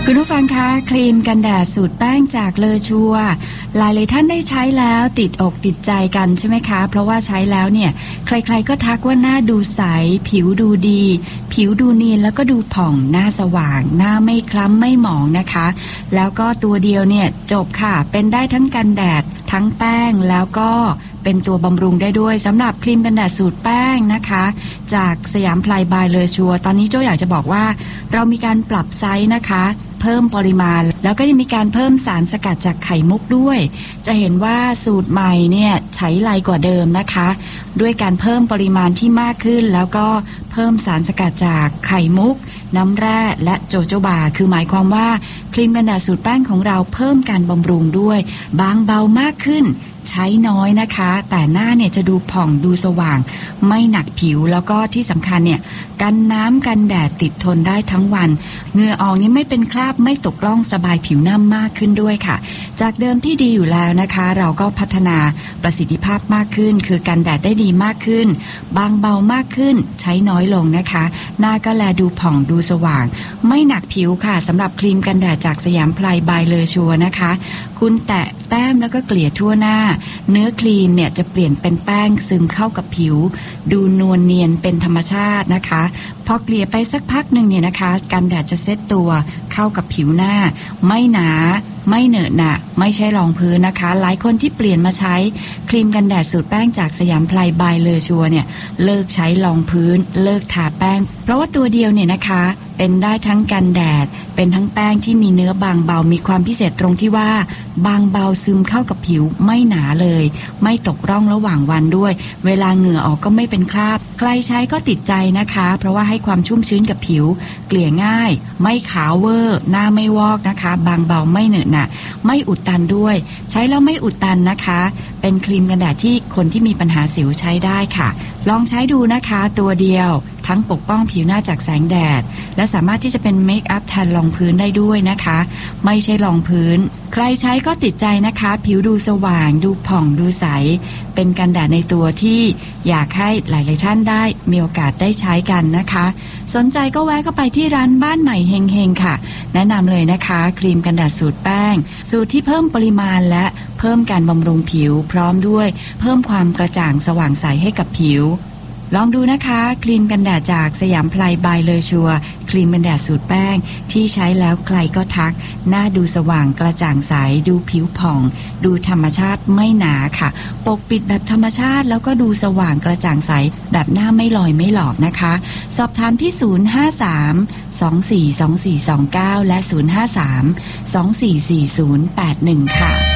คุณผู้ฟังคะครีมกันแดดสูตรแป้งจากเลอชัวหลายท่านได้ใช้แล้วติดอกติดใจกันใช่ไหมคะเพราะว่าใช้แล้วเนี่ยใครๆก็ทักว่าหน้าดูใสผิวดูดีผิวดูเนียนแล้วก็ดูผ่องหน้าสว่างหน้าไม่คล้ำไม่หมองนะคะแล้วก็ตัวเดียวเนี่ยจบค่ะเป็นได้ทั้งกันแดดทั้งแป้งแล้วก็เป็นตัวบำรุงได้ด้วยสำหรับครีมกันแดดสูตรแป้งนะคะจากสยามไพรบายเลอชัวตอนนี้โจ้อยากจะบอกว่าเรามีการปรับไซส์นะคะเพิ่มปริมาณแล้วก็ยังมีการเพิ่มสารสกัดจากไข่มุกด้วยจะเห็นว่าสูตรใหม่เนี่ยใช้ไรกว่าเดิมนะคะด้วยการเพิ่มปริมาณที่มากขึ้นแล้วก็เพิ่มสารสกัดจากไข่มุกน้ำแร่และโจโจบาคือหมายความว่าครีมกันแดดสูตรแป้งของเราเพิ่มการบำรุงด้วยบางเบามากขึ้นใช้น้อยนะคะแต่หน้าเนี่ยจะดูผ่องดูสว่างไม่หนักผิวแล้วก็ที่สำคัญเนี่ยกันน้ำกันแดดติดทนได้ทั้งวันเหงื่อออกนี่ไม่เป็นคราบไม่ตกล่องสบายผิวหน้ามากขึ้นด้วยค่ะจากเดิมที่ดีอยู่แล้วนะคะเราก็พัฒนาประสิทธิภาพมากขึ้นคือกันแดดได้ดีมากขึ้นบางเบามากขึ้นใช้น้อยลงนะคะหน้าก็แลดูผ่องดูสว่างไม่หนักผิวค่ะสำหรับครีมกันแดดจากสยามไพรบายเลอชัวนะคะคุณแตะแต้มแล้วก็เกลี่ยทั่วหน้าเนื้อครีมเนี่ยจะเปลี่ยนเป็นแป้งซึมเข้ากับผิวดูนวลเนียนเป็นธรรมชาตินะคะพอเกลี่ยไปสักพักหนึ่งเนี่ยนะคะกันแดดจะเซตตัวเข้ากับผิวหน้าไม่หนาไม่เหนอะหนะไม่ใช่รองพื้นนะคะหลายคนที่เปลี่ยนมาใช้ครีมกันแดดสูตรแป้งจากสยามไพรบายเลอชัวเนี่ยเลิกใช้รองพื้นเลิกทาแป้งเพราะว่าตัวเดียวเนี่ยนะคะเป็นได้ทั้งกันแดดเป็นทั้งแป้งที่มีเนื้อบางเบามีความพิเศษตรงที่ว่าบางเบาซึมเข้ากับผิวไม่หนาเลยไม่ตกร่องระหว่างวันด้วยเวลาเหงื่อออกก็ไม่เป็นคราบใครใช้ก็ติดใจนะคะเพราะว่าให้ความชุ่มชื้นกับผิวเกลี่ยง่ายไม่ขาวเวอร์หน้าไม่วอกนะคะบางเบาไม่เหนอะหนะไม่อุดตันด้วยใช้แล้วไม่อุดตันนะคะเป็นครีมกันแดดที่คนที่มีปัญหาสิวใช้ได้ค่ะลองใช้ดูนะคะตัวเดียวทั้งปกป้องผิวหน้าจากแสงแดดและสามารถที่จะเป็นเมคอัพแทนรองพื้นได้ด้วยนะคะไม่ใช่รองพื้นใครใช้ก็ติดใจนะคะผิวดูสว่างดูผ่องดูใสเป็นกันแดดในตัวที่อยากให้หลายๆท่านได้มีโอกาสได้ใช้กันนะคะสนใจก็แวะเข้าไปที่ร้านบ้านใหม่เฮงๆค่ะแนะนำเลยนะคะครีมกันแดดสูตรแป้งสูตรที่เพิ่มปริมาณและเพิ่มการบำรุงผิวพร้อมด้วยเพิ่มความกระจ่างสว่างใสให้กับผิวลองดูนะคะครีมกันแดดจากสยามไพรบายเลอชัวครีมกันแดดสูตรแป้งที่ใช้แล้วใครก็ทักหน้าดูสว่างกระจ่างใสดูผิวผ่องดูธรรมชาติไม่หนาค่ะปกปิดแบบธรรมชาติแล้วก็ดูสว่างกระจ่างใสแบบหน้าไม่ลอยไม่หลอกนะคะสอบถามที่053 242429และ053 244081ค่ะ